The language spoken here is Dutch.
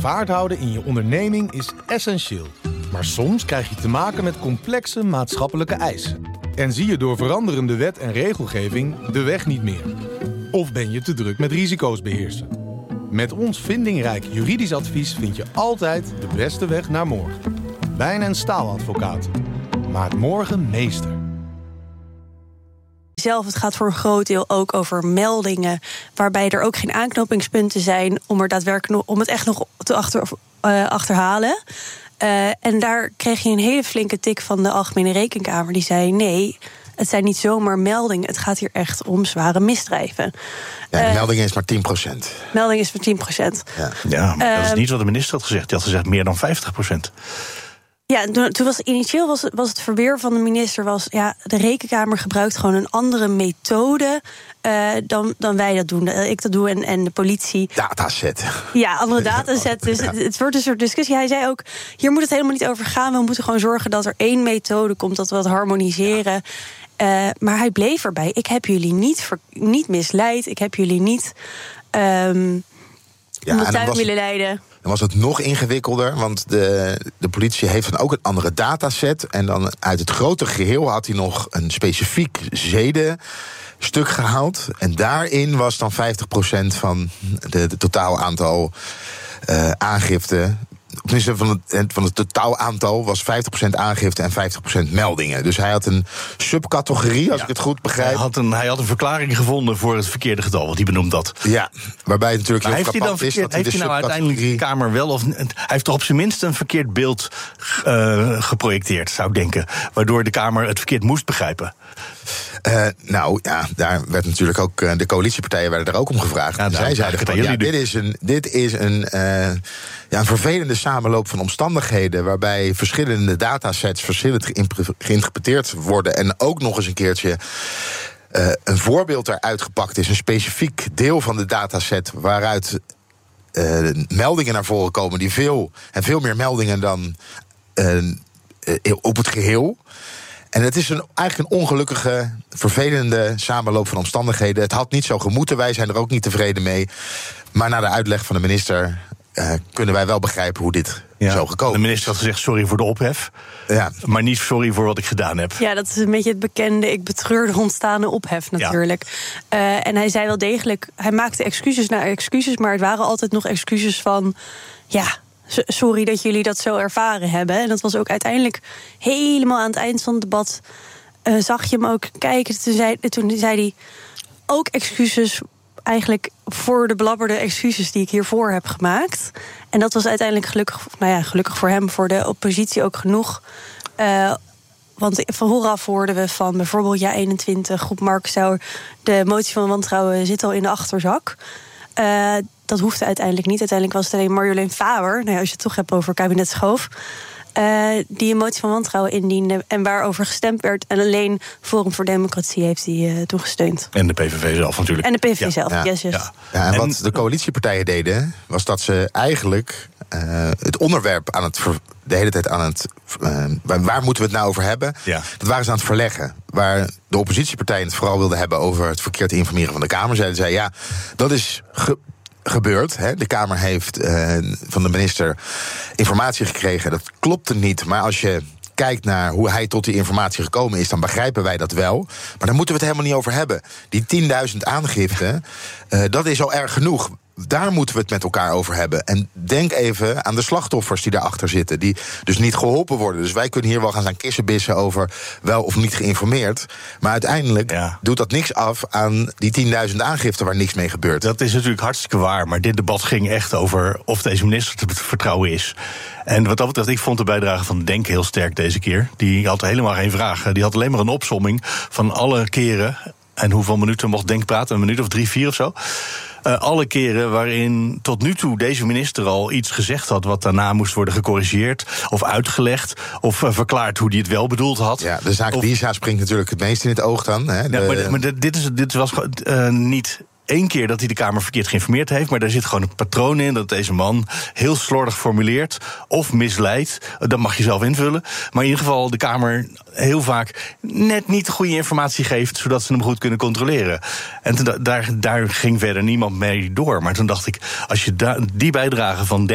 vaart houden in je onderneming is essentieel. Maar soms krijg je te maken met complexe maatschappelijke eisen. En zie je door veranderende wet en regelgeving de weg niet meer. Of ben je te druk met risico's beheersen. Met ons vindingrijk juridisch advies vind je altijd de beste weg naar morgen. Wijn- en Staaladvocaten. Maak morgen meester. Het gaat voor een groot deel ook over meldingen, waarbij er ook geen aanknopingspunten zijn om het echt nog te achterhalen. En daar kreeg je een hele flinke tik van de Algemene Rekenkamer. Die zei nee, het zijn niet zomaar meldingen. Het gaat hier echt om zware misdrijven. Ja, melding is maar 10%. Melding is maar 10%. Ja, dat is niet wat de minister had gezegd. Die had gezegd meer dan 50%. Ja, toen was initieel was het verweer van de minister de Rekenkamer gebruikt gewoon een andere methode dan wij dat doen. Ik dat doe en de politie. Dataset. Ja, andere dataset. Dus het wordt een soort discussie. Hij zei ook, hier moet het helemaal niet over gaan. We moeten gewoon zorgen dat er één methode komt, dat we het harmoniseren. Maar hij bleef erbij. Ik heb jullie niet misleid. Ik heb jullie niet om de tuin willen leiden. Dan was het nog ingewikkelder, want de politie heeft dan ook een andere dataset. En dan uit het grote geheel had hij nog een specifiek zedenstuk gehaald. En daarin was dan 50% van het totaal aantal aangiften. Tenminste, van het totaal aantal was 50% aangifte en 50% meldingen. Dus hij had een subcategorie, als ik het goed begrijp. Hij had een verklaring gevonden voor het verkeerde getal, want die benoemt dat. Ja, waarbij het natuurlijk maar heel frappant is dat hij de subcategorie... uiteindelijk de Kamer wel... Hij heeft toch op zijn minst een verkeerd beeld geprojecteerd, zou ik denken. Waardoor de Kamer het verkeerd moest begrijpen. Daar werd natuurlijk ook... De coalitiepartijen werden er ook om gevraagd. En zij zeiden van, dit is een vervelende samenloop van omstandigheden, waarbij verschillende datasets verschillend geïnterpreteerd worden en ook nog eens een keertje een voorbeeld eruit gepakt is, een specifiek deel van de dataset waaruit meldingen naar voren komen die veel meer meldingen dan op het geheel. En het is eigenlijk een ongelukkige, vervelende samenloop van omstandigheden. Het had niet zo gemoeten, wij zijn er ook niet tevreden mee. Maar na de uitleg van de minister kunnen wij wel begrijpen hoe dit zo gekomen is. De minister had gezegd sorry voor de ophef, maar niet sorry voor wat ik gedaan heb. Ja, dat is een beetje het bekende, ik betreur de ontstaande ophef natuurlijk. Ja. En hij zei wel degelijk, hij maakte excuses naar excuses, maar het waren altijd nog excuses van, sorry dat jullie dat zo ervaren hebben. En dat was ook uiteindelijk helemaal aan het eind van het debat. Zag je hem ook kijken. Toen zei hij ook excuses, eigenlijk voor de belabberde excuses die ik hiervoor heb gemaakt. En dat was uiteindelijk gelukkig voor hem, voor de oppositie ook genoeg. Want vooraf hoorden we van bijvoorbeeld JA21, groep Markensauer, de motie van wantrouwen zit al in de achterzak. Dat hoefde uiteindelijk niet. Uiteindelijk was het alleen Marjolein Faber, als je het toch hebt over kabinet Schoof, die een motie van wantrouwen indiende en waarover gestemd werd. En alleen Forum voor Democratie heeft die toen gesteund. En de PVV zelf natuurlijk. En de PVV zelf, en wat de coalitiepartijen deden, was dat ze eigenlijk het onderwerp de hele tijd aan het... waar moeten we het nou over hebben? Ja. Dat waren ze aan het verleggen. Waar de oppositiepartijen het vooral wilden hebben over het verkeerd informeren van de Kamer. Zeiden zij, dat is gebeurd. Hè. De Kamer heeft van de minister informatie gekregen. Dat klopte niet, maar als je kijkt naar hoe hij tot die informatie gekomen is, dan begrijpen wij dat wel. Maar daar moeten we het helemaal niet over hebben. Die 10.000 aangiften, dat is al erg genoeg. Daar moeten we het met elkaar over hebben. En denk even aan de slachtoffers die daarachter zitten, die dus niet geholpen worden. Dus wij kunnen hier wel gaan staan kissenbissen over wel of niet geïnformeerd. Maar uiteindelijk doet dat niks af aan die 10.000 aangiften waar niks mee gebeurt. Dat is natuurlijk hartstikke waar, maar dit debat ging echt over of deze minister te vertrouwen is. En wat dat betreft, ik vond de bijdrage van Denk heel sterk deze keer. Die had helemaal geen vragen. Die had alleen maar een opsomming van alle keren. En hoeveel minuten mocht Denk praten? Een minuut of 3, 4 of zo. Alle keren waarin tot nu toe deze minister al iets gezegd had wat daarna moest worden gecorrigeerd of uitgelegd of verklaard hoe hij het wel bedoeld had. Ja, de zaak Lisa springt natuurlijk het meest in het oog dan. Hè? Maar dit was niet één keer dat hij de Kamer verkeerd geïnformeerd heeft, maar daar zit gewoon een patroon in dat deze man heel slordig formuleert of misleidt. Dat mag je zelf invullen. Maar in ieder geval de Kamer heel vaak net niet de goede informatie geeft, zodat ze hem goed kunnen controleren. En daar ging verder niemand mee door. Maar toen dacht ik, als je die bijdrage van